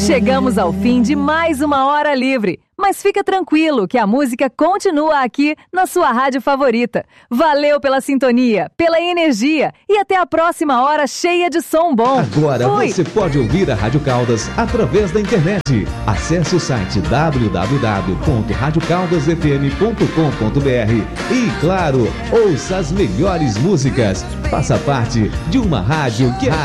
Chegamos ao fim de mais uma Hora Livre. Mas fica tranquilo que a música continua aqui na sua rádio favorita. Valeu pela sintonia, pela energia e até a próxima hora cheia de som bom. Agora você pode ouvir a Rádio Caldas através da internet. Acesse o site www.radiocaldasfm.com.br e, claro, ouça as melhores músicas. Faça parte de uma rádio que é